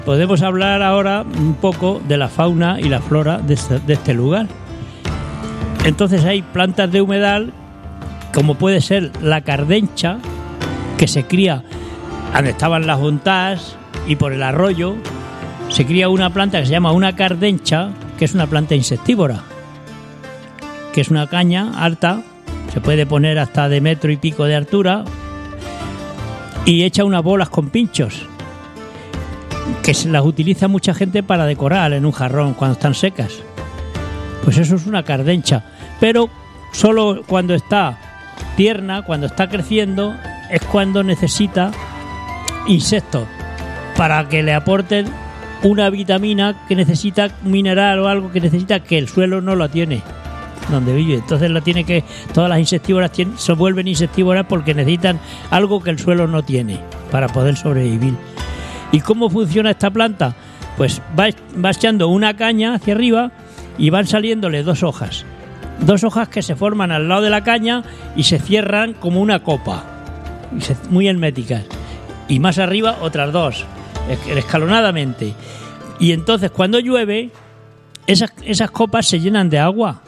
podemos hablar ahora un poco de la fauna y la flora de este lugar. Entonces hay plantas de humedal, como puede ser la cardencha, que se cría donde estaban las hontas y por el arroyo. Se cría una planta que se llama una cardencha, que es una planta insectívora, que es una caña alta, se puede poner hasta de 1,5 metros de altura y echa unas bolas con pinchos, que se las utiliza mucha gente para decorar en un jarrón cuando están secas. Pues eso es una cardencha, pero solo cuando está tierna, cuando está creciendo, es cuando necesita insectos para que le aporten una vitamina que necesita, un mineral o algo que necesita, que el suelo no lo tiene donde vive. Entonces todas las insectívoras se vuelven insectívoras porque necesitan algo que el suelo no tiene para poder sobrevivir. ¿Y cómo funciona esta planta? Pues va echando una caña hacia arriba y van saliéndole 2 hojas. 2 hojas que se forman al lado de la caña y se cierran como una copa, muy herméticas. Y más arriba otras 2, escalonadamente. Y entonces cuando llueve, esas copas se llenan de agua.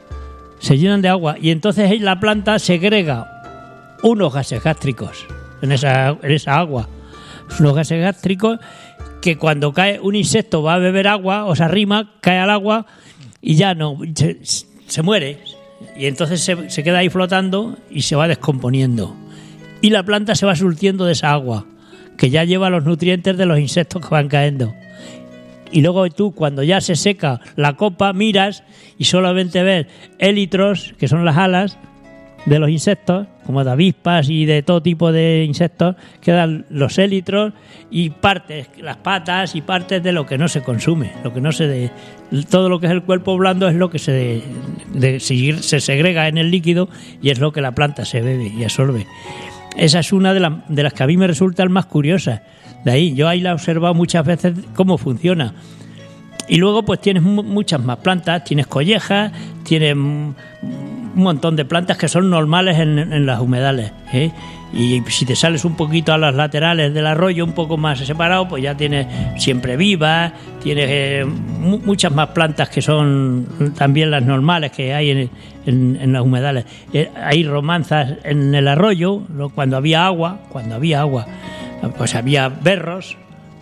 Y entonces la planta segrega unos gases gástricos en esa agua. Unos gases gástricos que cuando cae un insecto va a beber agua o se arrima, cae al agua y ya no, se muere. Y entonces se queda ahí flotando y se va descomponiendo. Y la planta se va surtiendo de esa agua, que ya lleva los nutrientes de los insectos que van cayendo. Y luego tú, cuando ya se seca la copa, miras y solamente ves élitros, que son las alas de los insectos, como de avispas y de todo tipo de insectos, quedan los élitros y partes, las patas y partes de lo que no se consume, todo lo que es el cuerpo blando es lo que se segrega en el líquido y es lo que la planta se bebe y absorbe. Esa es una de las que a mí me resultan más curiosas. De ahí, yo ahí la he observado muchas veces cómo funciona. Y luego pues tienes muchas más plantas, tienes collejas, tienes un montón de plantas que son normales en las humedales, ¿eh? Y si te sales un poquito a las laterales del arroyo, un poco más separado, pues ya tienes siempre vivas, tienes muchas más plantas que son también las normales que hay en las humedales. Hay romanzas en el arroyo, cuando había agua, pues había berros,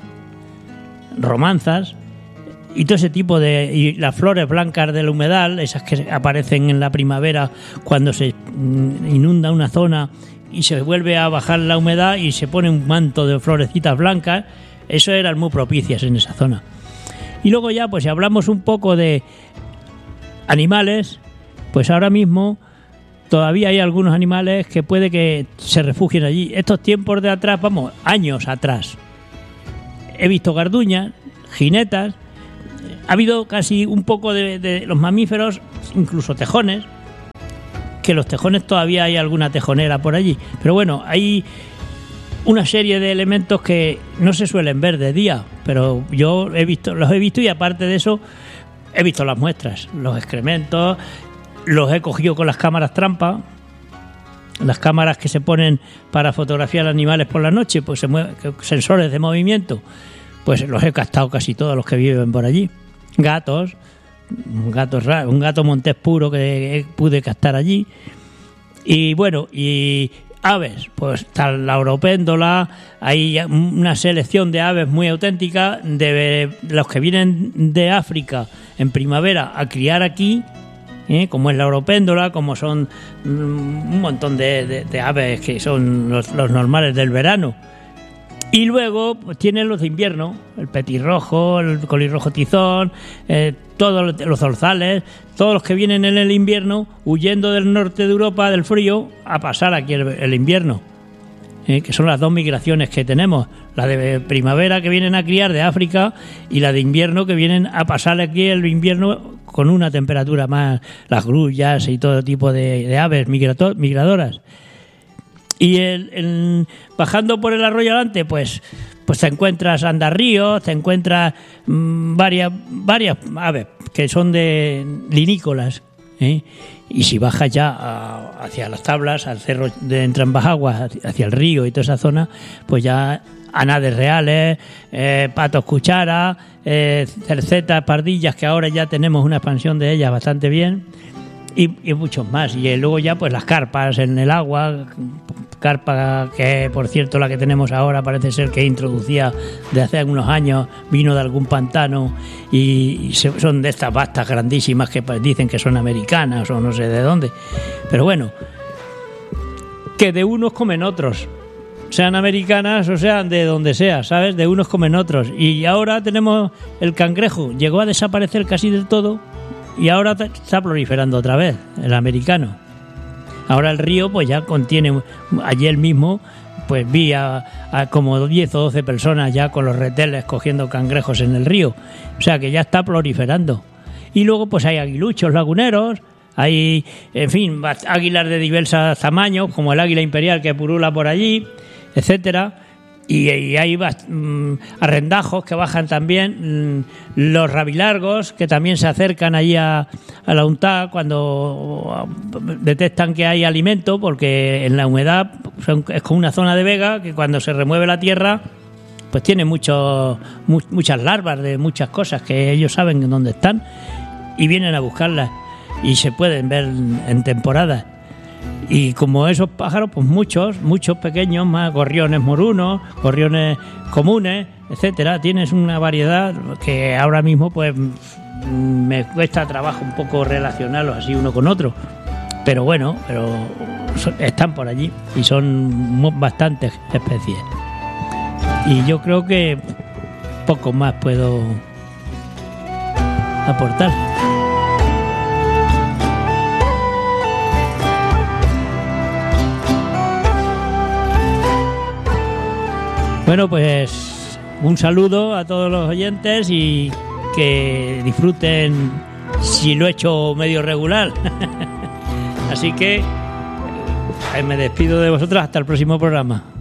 romanzas y todo ese tipo y las flores blancas del humedal, esas que aparecen en la primavera cuando se inunda una zona y se vuelve a bajar la humedad y se pone un manto de florecitas blancas, eso eran muy propicias en esa zona. Y luego ya, pues si hablamos un poco de animales, pues ahora mismo todavía hay algunos animales que puede que se refugien allí. Estos tiempos de atrás, años atrás, he visto garduñas, jinetas, ha habido casi un poco de los mamíferos, incluso tejones, que los tejones todavía hay alguna tejonera por allí. Pero bueno, hay una serie de elementos que no se suelen ver de día, pero yo los he visto y aparte de eso he visto las muestras, los excrementos, los he cogido con las cámaras trampa, las cámaras que se ponen para fotografiar animales por la noche, pues sensores de movimiento, pues los he captado casi todos los que viven por allí. Gatos, un gato montés puro que pude captar allí. Y bueno, y aves, pues está la oropéndola, hay una selección de aves muy auténtica, de los que vienen de África en primavera a criar aquí, como es la oropéndola, como son un montón de aves que son los normales del verano. Y luego pues tienen los de invierno, el petirrojo, el colirrojo tizón, todos los zorzales, todos los que vienen en el invierno huyendo del norte de Europa del frío a pasar aquí el invierno, que son las 2 migraciones que tenemos, la de primavera que vienen a criar de África y la de invierno que vienen a pasar aquí el invierno con una temperatura más, las grullas y todo tipo de aves migradoras. Y bajando por el arroyo adelante, pues te encuentras andarríos, te encuentras varias aves que son de linícolas, y si bajas ya hacia las tablas, al cerro de Entrambas Aguas, hacia el río y toda esa zona, pues ya anades reales, patos cuchara, cercetas, pardillas, que ahora ya tenemos una expansión de ellas bastante bien, y muchos más. Y luego ya pues las carpas en el agua, carpa que por cierto la que tenemos ahora parece ser que introducía de hace algunos años, vino de algún pantano y son de estas bastas grandísimas que dicen que son americanas o no sé de dónde, pero bueno, que de unos comen otros, sean americanas o sean de donde sea, ¿sabes? De unos comen otros. Y ahora tenemos el cangrejo, llegó a desaparecer casi del todo y ahora está proliferando otra vez el americano. Ahora el río pues ya contiene, ayer mismo pues vi a como 10 o 12 personas ya con los reteles cogiendo cangrejos en el río, o sea que ya está proliferando. Y luego pues hay aguiluchos laguneros, hay, en fin, águilas de diversos tamaños, como el águila imperial que purula por allí, etcétera. Y hay arrendajos que bajan también, los rabilargos que también se acercan allí a la UNTAD cuando detectan que hay alimento, porque en la humedad es como una zona de vega que cuando se remueve la tierra pues tiene muchas larvas de muchas cosas que ellos saben dónde están y vienen a buscarlas y se pueden ver en temporadas. Y como esos pájaros, pues muchos pequeños, más gorriones morunos, gorriones comunes, etcétera. Tienes una variedad que ahora mismo pues me cuesta trabajo un poco relacionarlos así uno con otro. Pero bueno, están por allí y son bastantes especies. Y yo creo que poco más puedo aportar. Bueno, pues un saludo a todos los oyentes y que disfruten si lo he hecho medio regular. Así que me despido de vosotros hasta el próximo programa.